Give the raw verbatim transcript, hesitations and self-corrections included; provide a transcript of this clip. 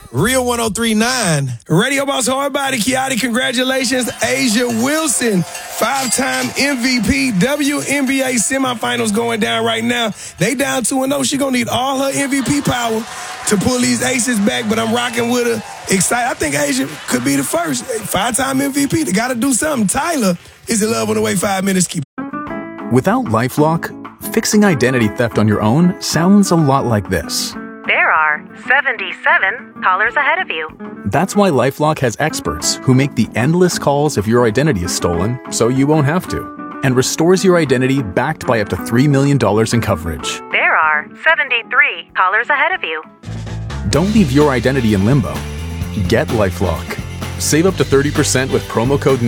Real one oh three point nine. Radio Boss Hard Body, Kiati, congratulations. Asia Wilson, five-time M V P, W N B A semifinals going down right now. They down two and oh. She going to need all her M V P power to pull these aces back, but I'm rocking with her. Excited. I think Asia could be the first. Five-time M V P. They got to do something. Tyler is in love on the way. Five minutes. Keep. Without LifeLock, fixing identity theft on your own sounds a lot like this. There are seventy-seven callers ahead of you. That's why LifeLock has experts who make the endless calls if your identity is stolen, so you won't have to, and restores your identity backed by up to three million dollars in coverage. There are seventy-three callers ahead of you. Don't leave your identity in limbo. Get LifeLock. Save up to thirty percent with promo code